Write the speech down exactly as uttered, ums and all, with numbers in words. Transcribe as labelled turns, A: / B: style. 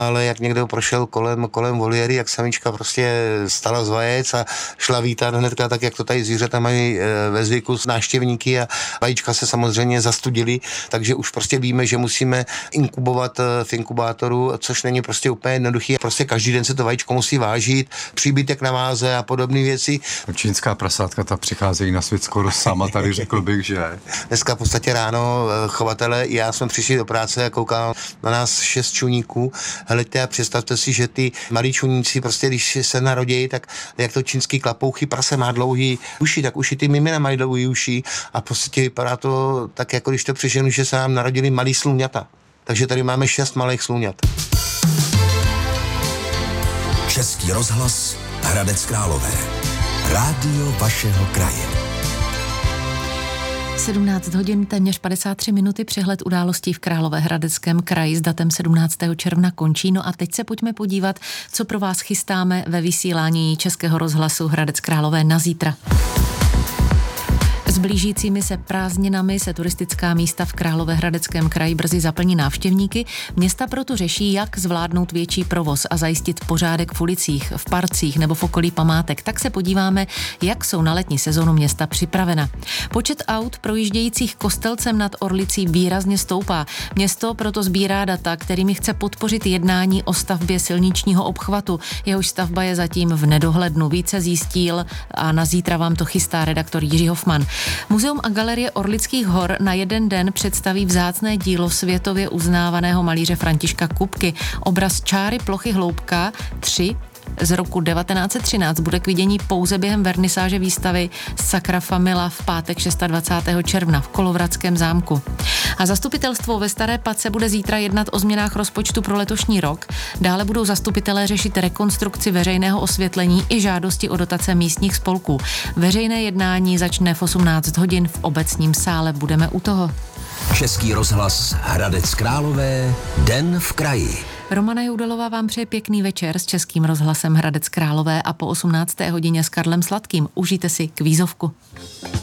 A: ale jak někdo prošel kolem, kolem voliéry, jak samička prostě stala z vajec a šla vítat hnedka tak, jak to tady zvířata mají ve zvyku s návštěvníky a vajíčka se samozřejmě zastudily, takže už prostě víme, že musíme inkubovat v inkubátoru, což není prostě úplně jednoduchý. Prostě každý den se to vajíčko musí vážit, příbytek na váze a podobné věci.
B: Čínská prasátka ta přicházejí na svět skoro sama, tady řekl bych, že.
A: Dneska v podstatě ráno chovatele, já jsem přišel do práce a koukal na nás šest čuníků. Hleďte a představte si, že ty malí čuníci prostě, když se narodí, tak jak to čínský klapouchy prase má dlouhý uši, tak uši ty mimina mají dlouhý uši a prostě vypadá to tak, jako když to přeženu, že se nám narodili malí sluňata. Takže tady máme šest malých sluňat.
C: Český rozhlas Hradec Králové. Rádio vašeho kraje.
D: sedmnáct hodin, téměř padesát tři minuty, přehled událostí v Královéhradeckém kraji s datem sedmnáctého června končí. No a teď se pojďme podívat, co pro vás chystáme ve vysílání Českého rozhlasu Hradec Králové na zítra. S blížícími se prázdninami se turistická místa v Královéhradeckém kraji brzy zaplní návštěvníky. Města proto řeší, jak zvládnout větší provoz a zajistit pořádek v ulicích, v parcích nebo v okolí památek. Tak se podíváme, jak jsou na letní sezonu města připravena. Počet aut projíždějících Kostelcem nad Orlicí výrazně stoupá. Město proto sbírá data, kterými chce podpořit jednání o stavbě silničního obchvatu. Jehož stavba je zatím v nedohlednu. Více zjistil a na zítra vám to chystá redaktor Jiří Hofman. Muzeum a galerie Orlických hor na jeden den představí vzácné dílo světově uznávaného malíře Františka Kupky. Obraz Čáry plochy hloubka tři z roku devatenáct set třináct bude k vidění pouze během vernisáže výstavy Sakra Famila v pátek dvacátého šestého června v Kolovratském zámku. A zastupitelstvo ve Staré Pace bude zítra jednat o změnách rozpočtu pro letošní rok. Dále budou zastupitelé řešit rekonstrukci veřejného osvětlení i žádosti o dotace místních spolků. Veřejné jednání začne v osmnáct hodin v obecním sále. Budeme u toho.
C: Český rozhlas Hradec Králové, den v kraji.
D: Romana Joudelová vám přeje pěkný večer s Českým rozhlasem Hradec Králové a po osmnácté hodině s Karlem Sladkým užijte si kvízovku.